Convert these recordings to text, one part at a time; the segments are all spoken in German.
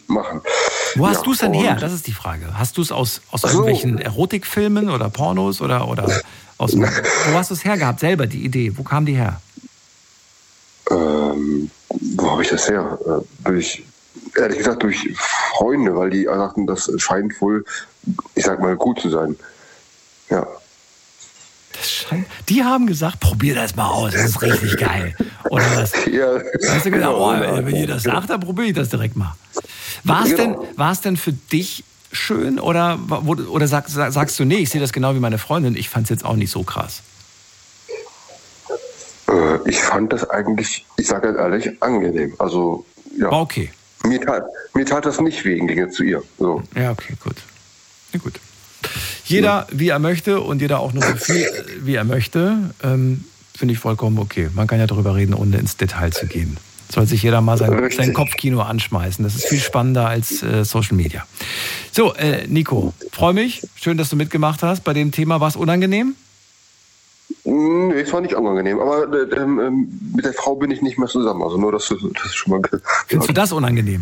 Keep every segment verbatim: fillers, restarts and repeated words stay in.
machen. Wo hast ja, du es denn her? Das ist die Frage. Hast du es aus, aus so. irgendwelchen Erotikfilmen oder Pornos oder, oder aus dem, wo hast du es hergehabt? Selber die Idee. Wo kam die her? Ähm, wo habe ich das her? Äh, durch, ehrlich gesagt, durch Freunde, weil die sagten, das scheint wohl, ich sag mal, gut zu sein. Ja. Das scheint, die haben gesagt, probier das mal aus, das ist richtig geil. Oder was? Ja, Hast du gedacht, genau, oh, genau. wenn ihr das sagt, dann probiere ich das direkt mal. War es Genau. denn, war es denn für dich schön oder, oder sag, sagst du, nee, ich sehe das genau wie meine Freundin, ich fand es jetzt auch nicht so krass? Äh, ich fand das eigentlich, ich sage ganz ehrlich, angenehm. Also, ja. War okay. Mir tat, mir tat das nicht weh, im Gegensatz zu ihr. So. Ja, okay, gut. Na gut. Jeder, wie er möchte und jeder auch nur so viel, wie er möchte, ähm, finde ich vollkommen okay. Man kann ja darüber reden, ohne ins Detail zu gehen. Soll sich jeder mal sein, sein Kopfkino anschmeißen. Das ist viel spannender als äh, Social Media. So, äh, Nico, freue mich. Schön, dass du mitgemacht hast. Bei dem Thema war es unangenehm? Nee, es war nicht unangenehm. Aber äh, ähm, mit der Frau bin ich nicht mehr zusammen. Also nur, dass du das schon mal gehört. Findest du das unangenehm?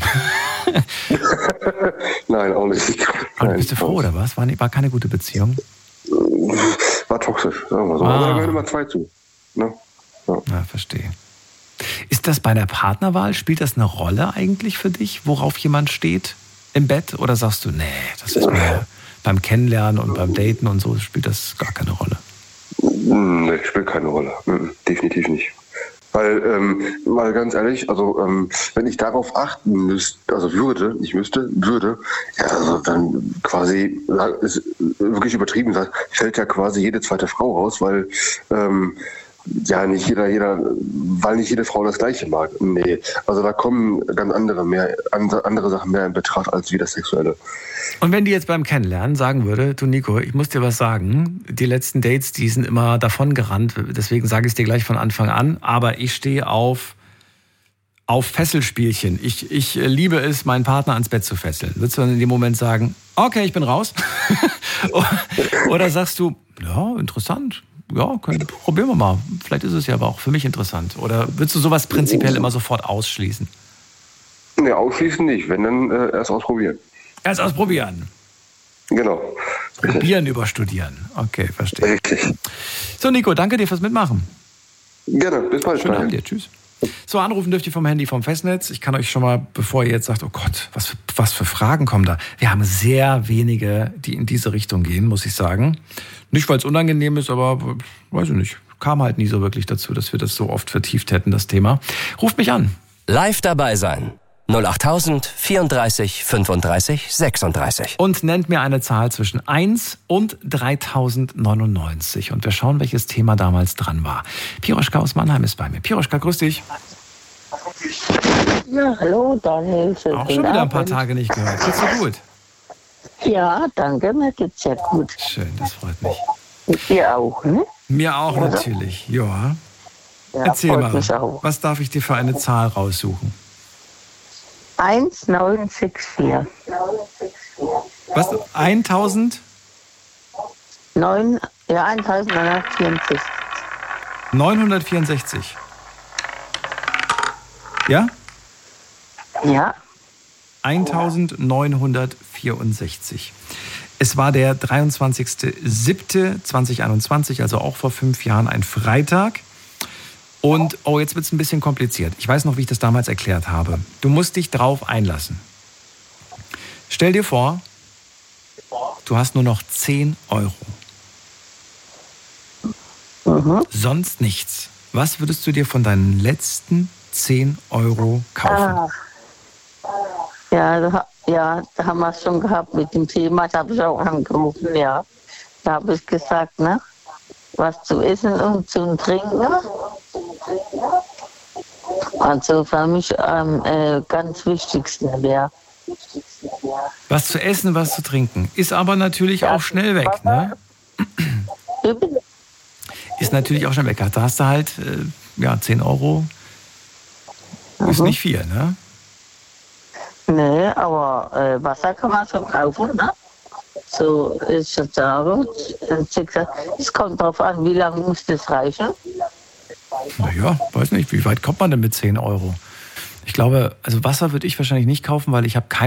Nein, auch nicht. Aber bist du froh, oder was? War, nicht, war keine gute Beziehung? War toxisch, sagen wir so. Ah. Aber da gehören immer zwei zu. Ne? Ja. Ja, verstehe. Ist das bei der Partnerwahl, spielt das eine Rolle eigentlich für dich, worauf jemand steht im Bett? Oder sagst du, nee, das ist mir beim Kennenlernen und beim Daten und so spielt das gar keine Rolle? Nee, spielt keine Rolle. Mhm, definitiv nicht. Weil, ähm, mal ganz ehrlich, also ähm, wenn ich darauf achten müsste, also würde, nicht müsste, würde, ja, also dann quasi, ist wirklich übertrieben gesagt, fällt ja quasi jede zweite Frau raus, weil ähm, ja nicht jeder, jeder, weil nicht jede Frau das Gleiche mag. Nee, also da kommen ganz andere mehr, andere Sachen mehr in Betracht als wie das Sexuelle. Und wenn die jetzt beim Kennenlernen sagen würde, du Nico, ich muss dir was sagen, die letzten Dates, die sind immer davon gerannt, deswegen sage ich es dir gleich von Anfang an, aber ich stehe auf, auf Fesselspielchen. Ich, ich liebe es, meinen Partner ans Bett zu fesseln. Würdest du dann in dem Moment sagen, okay, ich bin raus? Oder sagst du, ja, interessant, ja, können, probieren wir mal. Vielleicht ist es ja aber auch für mich interessant. Oder würdest du sowas prinzipiell immer sofort ausschließen? Nee, ausschließen nicht, wenn dann äh, erst ausprobieren. Erst ausprobieren. Genau. Probieren über Studieren. Okay, verstehe. Richtig. So, Nico, danke dir fürs Mitmachen. Gerne, bis bald. Schönen Abend dir, tschüss. So, anrufen dürft ihr vom Handy vom Festnetz. Ich kann euch schon mal, bevor ihr jetzt sagt, oh Gott, was für, was für Fragen kommen da. Wir haben sehr wenige, die in diese Richtung gehen, muss ich sagen. Nicht, weil es unangenehm ist, aber weiß ich nicht. Kam halt nie so wirklich dazu, dass wir das so oft vertieft hätten, das Thema. Ruft mich an. Live dabei sein. null achttausend vierunddreißig fünfunddreißig sechsunddreißig. Und nennt mir eine Zahl zwischen eins und dreitausendneunundneunzig. Und wir schauen, welches Thema damals dran war. Piroschka aus Mannheim ist bei mir. Piroschka, grüß dich. Ja, hallo Daniel. Auch schon wieder ein paar Tage nicht gehört. Geht's dir gut? Ja, danke, mir geht's sehr gut. Schön, das freut mich. Und dir auch, ne? Mir auch natürlich, ja. Ja, Erzähl freut mal, mich auch. was darf ich dir für eine Zahl raussuchen? eins neun sechs vier. Was? eintausend? neun, ja, eintausendneunhundertvierundsechzig. neunhundertvierundsechzig. Ja? Ja, eintausendneunhundertvierundsechzig. Es war der dreiundzwanzigster siebter zweitausendeinundzwanzig, also auch vor fünf Jahren, ein Freitag. Und, oh, jetzt wird es ein bisschen kompliziert. Ich weiß noch, wie ich das damals erklärt habe. Du musst dich drauf einlassen. Stell dir vor, du hast nur noch zehn Euro. mhm. Sonst nichts. Was würdest du dir von deinen letzten zehn Euro kaufen? Ah. Ja, da, ja, da haben wir es schon gehabt mit dem Thema. Da habe ich auch angerufen, ja. Da habe ich gesagt, ne? Was zu essen und zu trinken. Also für mich am ähm, äh, ganz wichtigsten wäre. Was zu essen, was zu trinken. Ist aber natürlich Ja, auch schnell weg, ne? Ist natürlich auch schnell weg. Da hast du halt, äh, ja, zehn Euro. Ist Mhm. nicht viel, ne? Nee, aber äh, Wasser kann man schon kaufen, ne? So ist es sagen. Es kommt darauf an, wie lange muss das reichen. Naja, weiß nicht, wie weit kommt man denn mit zehn Euro? Ich glaube, also Wasser würde ich wahrscheinlich nicht kaufen, weil ich habe keine